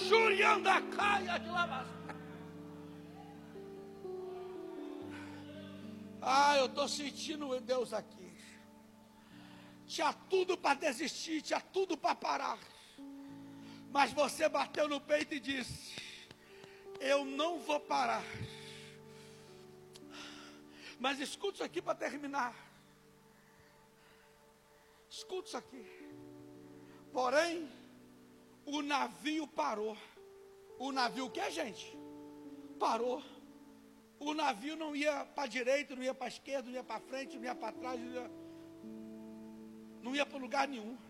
Xurianda caia de lava. Ah, eu estou sentindo Deus aqui. Tinha tudo para desistir, tinha tudo para parar. Mas você bateu no peito e disse: eu não vou parar. Mas escuta isso aqui para terminar. Escuta isso aqui. Porém, o navio parou. O navio o que, gente? Parou. O navio não ia para a direita, não ia para a esquerda, não ia para frente, não ia para trás, não ia para lugar nenhum.